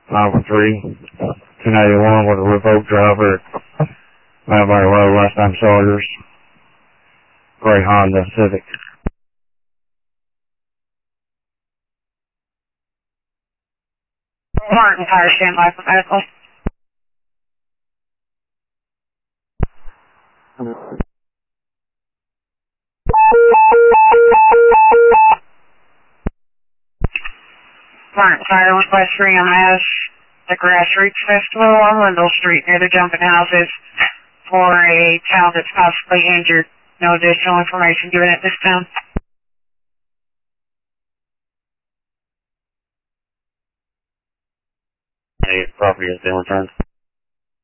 913, 291 with a revoked driver at Mountaineer Road, last name Sawyers, gray Honda Civic. Martin Tire, standby for medical. Martin Tire, West 3 MS, the Grassroots Festival on Wendell Street near the Jumping Houses for a child that's possibly injured. No additional information given at this time. Any property has been returned.